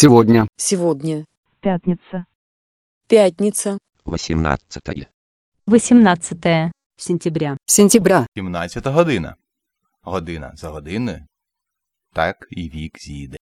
Сегодня. Сегодня. Пятница. Пятница. 18 18 сентября, Сентября. 17 година. Година за годиною. Так і вік зійде.